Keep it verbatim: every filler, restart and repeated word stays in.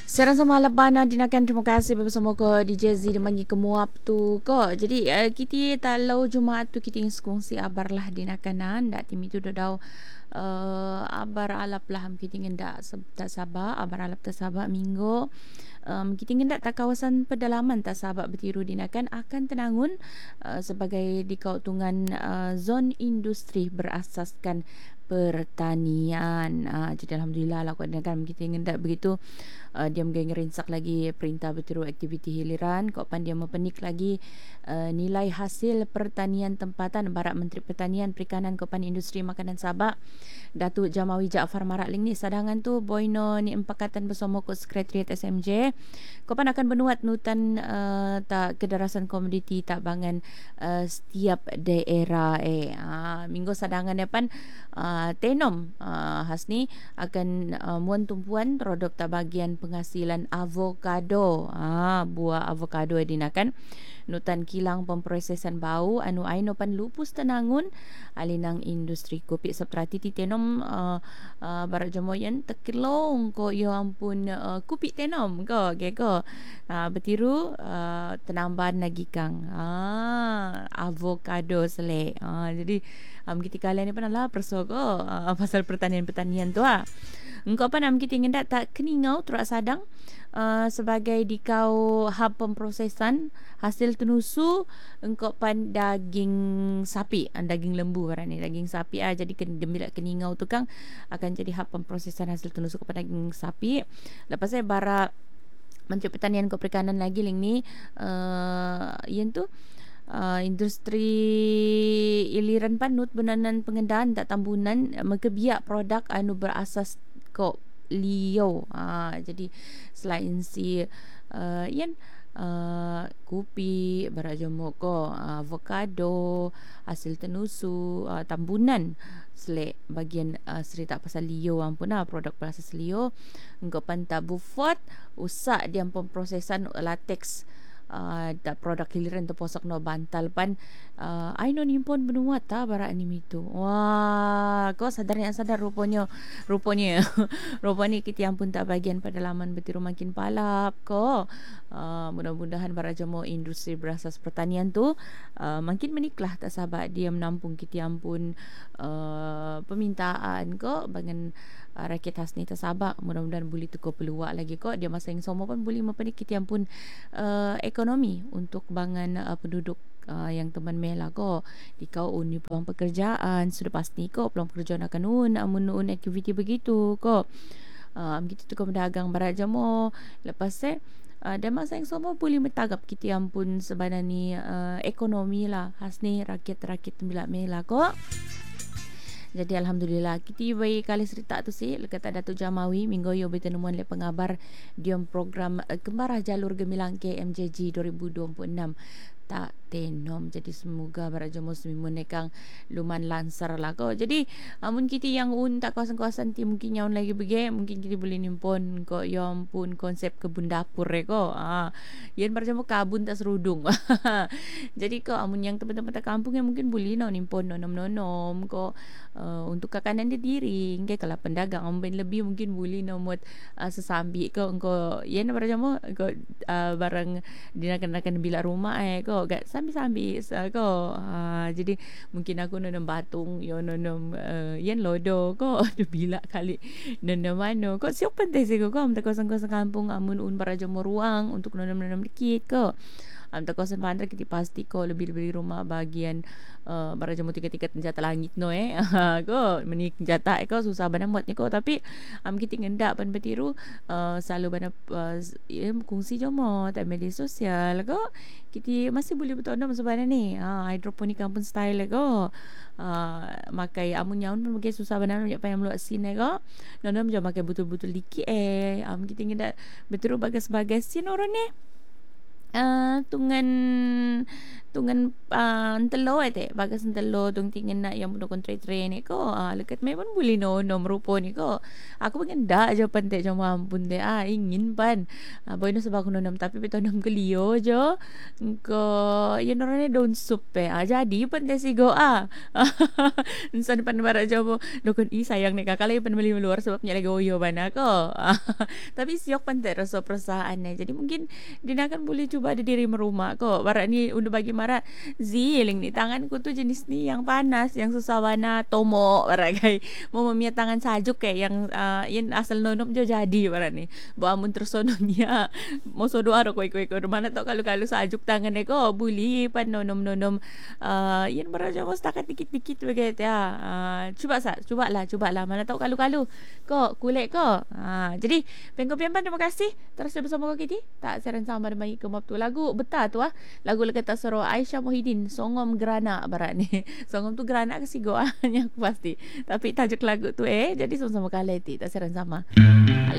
Saya rasa malam bana dinakan terima kasih bersama ko D J Z dimangi kemuap tu ko. Jadi uh, kita talau Jumaat tu kita ngskongsi abar lah dinakanan dak tim itu dah uh, abar alap lah kita ngendak tak sabar abar alap tak sabar minggu um, kita ngendak tak kawasan pedalaman tak sabar bertiru dinakan akan tenangun uh, sebagai di kautungan uh, zon industri berasaskan pertanian. Uh, jadi alhamdulillah lah kau kan kita ngendak begitu uh, dia menggengi rinsak lagi perintah bertiru aktiviti hiliran kau pan dia mempenik lagi uh, nilai hasil pertanian tempatan Barat Menteri Pertanian Perikanan Kopan Industri Makanan Sabak Datuk Jamawi Jaafar Marakling ni sadangan tu boino ni empakatan bersama ko Sekretariat S M J Kopan akan benuat nutan uh, tak kedarasan komoditi tak bangan uh, setiap daerah eh uh, minggu sadangan depan uh, tenom uh, Hasni akan uh, muan tumpuan produk tak bagian penghasilan avokado ah buah avokado dinakan nutan kilang pemprosesan bau anu aino pan lupus tenangun alinang industri kopi seperti titenom uh, uh, barat jamoyan tekilong ko yo ampun uh, kopi tenom ko ge ko uh, bertiru uh, tenamban lagi kang ah avokado sele ah jadi um, kita kalian ni pun lah perso ko uh, pasal pertanian-pertanian tu ah engkau apa nam kita ngendak tak keningau terak sadang uh, sebagai dikau hub pemprosesan hasil tenusu engkau pan daging sapi uh, daging lembu barang ni daging sapi ah jadi ken demirak keningau tu kang akan jadi hub pemprosesan hasil tenusu kepada daging sapi lepas saya bara Menteri Pertanian Kau Perikanan lagi ling ni uh, yang tu Uh, industri iliran panut benanan pengendaan tak tambunan mekebiak produk anu berasas kok lio uh, jadi selain si uh, yan uh, kopi berajamuk ko uh, avocado hasil tenusu uh, tambunan selek bagian uh, cerita pasal lio ampuna produk berasas lio engkau panta bufot usak dia pemprosesan latex Uh, dak produk hiliran tu posak no bantal pan uh, I no nimpon benuat ta bara anime tu. Wah, kau sadar yang sadar rupanya rupanya rupanya kita ampun tak bagian pedalaman betiru makin palap ko. Uh, mudah-mudahan para jemo industri berasas pertanian tu uh, makin meniklah tak sabar dia menampung kita ampun uh, permintaan ko bangan uh, rakyat Hasni tak sabar mudah-mudahan boleh tukar peluang lagi ko dia masa yang sama pun boleh mempenik kita ampun uh, ekonomi untuk bangan uh, penduduk uh, yang teman mela ko di kau uni peluang pekerjaan sudah pasti ko peluang pekerjaan akan un amun un aktiviti begitu ko uh, begitu tu ko mendagang barat jamo lepas se uh, dan masa yang sama boleh metagap kita ampun sebenarnya ni uh, ekonomi lah Hasni rakyat-rakyat tembilak mela ko. Jadi alhamdulillah kita baik kali cerita tu sih kata Datuk Jamawi minggu yo bertemuan le pengabar diam program uh, Kembarah Jalur Gemilang K M J G dua ribu dua puluh enam tak tenom jadi semoga baraja muslim menekang luman lansar lah ko jadi amun kita yang un tak kawasan-kawasan ti mungkin nyaun lagi bege mungkin kita boleh nimpon ko ya ampun konsep kebun dapur re ko ah yen baraja mo kabun tak serudung jadi ko amun yang teman-teman tak kampung yang mungkin boleh no nimpon nonom-nonom ko uh, untuk kakanan dia diri ke kalau pendagang ambil lebih mungkin boleh nomot uh, sesambi ko engko yen baraja mo ko uh, barang dinakan-nakan bila rumah eh ko gak sambi-sambi uh, ko uh, jadi mungkin aku nanam batung yo nanam uh, yen lodo ko aduh bila kali nanam mano ko siapa penting sih ko am tak kawasan-kawasan kampung amun un baraja mo ruang untuk nanam-nanam dikit ko am tak kawasan pandra kita pasti ko lebih-lebih rumah bagian uh, baraja mo tiga-tiga jata langit no eh ko menik jata ko susah banget buatnya ko tapi am kita ngendak pan bertiru uh, selalu banyak uh, ya, kongsi jomo tak media sosial ko kita masih boleh bertanam sebenarnya ni ha, hidroponik kampung style ko uh, makai amun nyaun pun makai susah benar nak payah meluat sin ko nanam je makai betul-betul dikit eh am kita ngendak bertiru bagas-bagas sin orang ni Uh, tungan tungan uh, telur ate bagas telur tung tingin nak yang bunuh kontre-tre ni ko ah lekat mai pun boleh no nom rupo ni ko aku pengen dak je pantai jom ampun deh ah ingin pan ah boy no sebab aku nom tapi betul nom kelio jo ko ya norane daun sup pe ah jadi pantai si go ah insan pan barat jom dokon i sayang ni kakak lagi pan beli luar sebabnya lagi oyo bana ko tapi siok pantai rasa perasaan ni jadi mungkin dia akan boleh cuba ada diri merumah ko barat ni udah bagi marat ziling ni tanganku tu jenis ni yang panas yang susah warna tomok barat kai mau memia tangan sajuk kayak yang uh, yang asal nonom jo jadi barat ni bawa mun tersononya mau sodo aro koi koi koi mana tau kalau kalau sajuk tangan ni ko buli pan nonom nonom uh, yang barat jo setakat dikit-dikit begitu ya uh, cuba sa cuba lah cuba lah mana tau kalau kalau ko kulit ko uh, jadi pengko piampan terima kasih terus bersama kau kita tak seran sama dengan ke tu lagu betah tu ah lagu kata Soro Aisyah Muhyiddin Songom Gerana barat ni Songom tu Gerana ke sigo ah aku pasti tapi tajuk lagu tu eh jadi sama-sama kaleti tak seran sama